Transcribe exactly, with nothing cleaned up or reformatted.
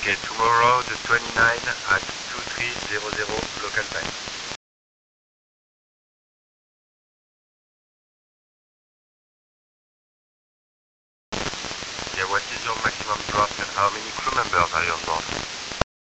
Okay, tomorrow the twenty-ninth at two three zero zero local time. Yeah, what is your maximum draft and how many crew members are you on board?